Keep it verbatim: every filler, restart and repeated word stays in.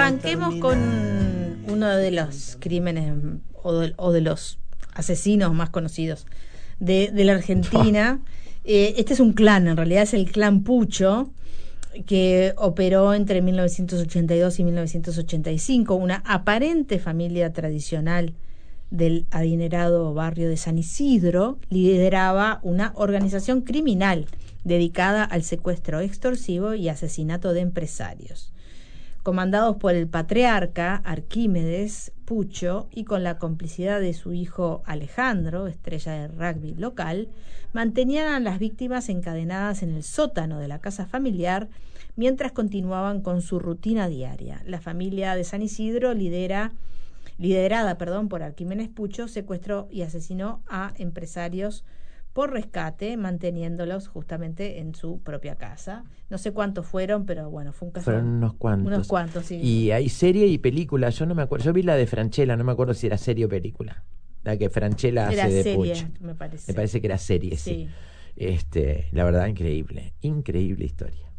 arranquemos con uno de los crímenes o de, o de los asesinos más conocidos de, de la Argentina. Eh, este es un clan, en realidad es el clan Pucho, que operó entre mil novecientos ochenta y dos y mil novecientos ochenta y cinco, una aparente familia tradicional del adinerado barrio de San Isidro, lideraba una organización criminal dedicada al secuestro extorsivo y asesinato de empresarios. Comandados por el patriarca Arquímedes Pucho y con la complicidad de su hijo Alejandro, estrella de rugby local, mantenían a las víctimas encadenadas en el sótano de la casa familiar mientras continuaban con su rutina diaria. La familia de San Isidro lidera, liderada perdón, por Arquímedes Pucho secuestró y asesinó a empresarios por rescate, manteniéndolos justamente en su propia casa. No sé cuántos fueron, pero bueno, fue un caso. Fueron unos cuantos. Unos cuantos, sí. Y hay serie y película, yo no me acuerdo. Yo vi la de Franchella, no me acuerdo si era serie o película. La que Franchella era hace de serie, Pucho. me parece. Me parece que era serie, sí. sí. Este, la verdad, increíble. Increíble historia.